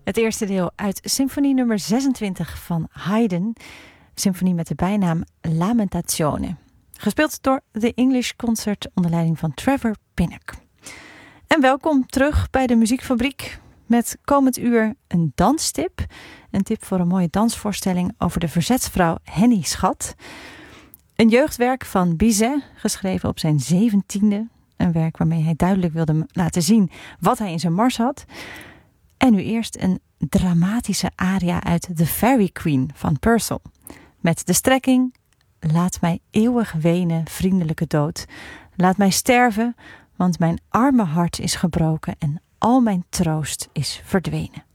Het eerste deel uit symfonie nummer 26 van Haydn. Symfonie met de bijnaam Lamentazione. Gespeeld door The English Concert onder leiding van Trevor Pinnock. En welkom terug bij de Muziekfabriek. Met komend uur een danstip. Een tip voor een mooie dansvoorstelling over de verzetsvrouw Henny Schat. Een jeugdwerk van Bizet, geschreven op zijn 17e. Een werk waarmee hij duidelijk wilde laten zien wat hij in zijn mars had. En nu eerst een dramatische aria uit The Fairy Queen van Purcell. Met de strekking: laat mij eeuwig wenen, vriendelijke dood. Laat mij sterven, want mijn arme hart is gebroken en al mijn troost is verdwenen.